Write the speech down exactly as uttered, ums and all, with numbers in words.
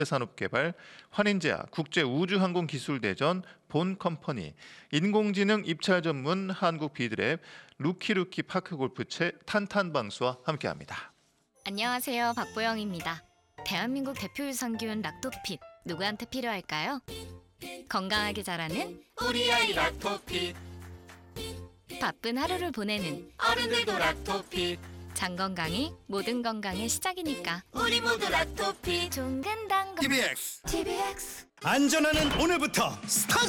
산업개발, 환인제약, 국제우주항공기술대전, 본컴퍼니, 인공지능 입찰 전문 한국비드랩, 루키루키 파크골프채, 탄탄방수와 함께합니다. 안녕하세요, 박보영입니다. 대한민국 대표 유산균 락토핏, 누구한테 필요할까요? 건강하게 자라는 우리 아이 락토핏, 바쁜 하루를 보내는 어른들도 락토핏, 장 건강이 모든 건강의 시작이니까. 우리 모두 락토핏. 종근당 티비엑스 티비엑스 안전하는 오늘부터 스타트!